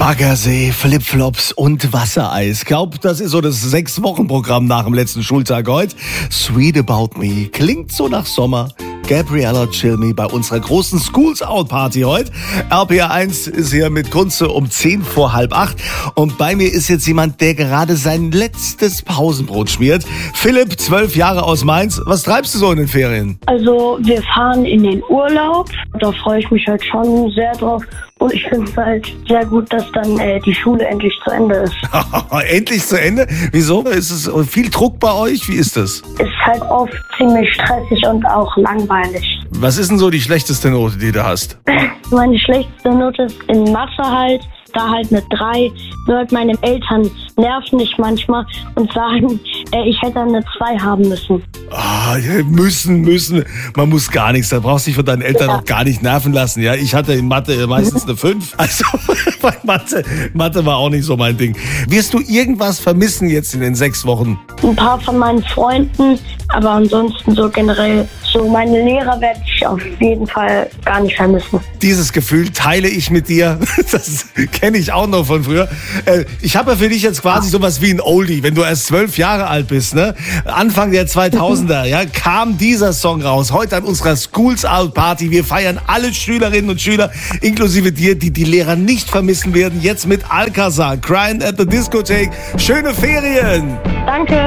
Baggersee, Flipflops und Wassereis. Glaub, das ist so das 6-Wochen-Programm nach dem letzten Schultag heute. Sweet About Me klingt so nach Sommer. Gabriella Chill Me bei unserer großen Schools Out Party heute. RPR1 ist hier mit Kunze um 7:45. Und bei mir ist jetzt jemand, der gerade sein letztes Pausenbrot schmiert. Philipp, 12 Jahre aus Mainz. Was treibst du so in den Ferien? Also wir fahren in den Urlaub. Da freue ich mich halt schon sehr drauf. Und ich finde es halt sehr gut, dass dann die Schule endlich zu Ende ist. Endlich zu Ende? Wieso? Ist es viel Druck bei euch? Wie ist das? Ist halt oft ziemlich stressig und auch langweilig. Was ist denn so die schlechteste Note, die du hast? Meine schlechteste Note ist in Mathe halt. Da halt eine 3. Nur halt meine Eltern nerven mich manchmal und sagen, ich hätte eine 2 haben müssen. Müssen. Man muss gar nichts. Da brauchst du dich von deinen Eltern auch gar nicht nerven lassen. Ja, ich hatte in Mathe meistens eine 5. Also bei Mathe war auch nicht so mein Ding. Wirst du irgendwas vermissen jetzt in den 6 Wochen? Ein paar von meinen Freunden, aber ansonsten so generell. So meine Lehrer werde ich auf jeden Fall gar nicht vermissen. Dieses Gefühl teile ich mit dir. Das kenne ich auch noch von früher. Ich habe ja für dich jetzt quasi sowas wie ein Oldie. Wenn du erst 12 Jahre alt bist, ne? Anfang der 2000er, ja, kam dieser Song raus. Heute an unserer Schools Out Party. Wir feiern alle Schülerinnen und Schüler, inklusive dir, die die Lehrer nicht vermissen werden. Jetzt mit Alcazar, Crying at the Discotheque. Schöne Ferien! Danke!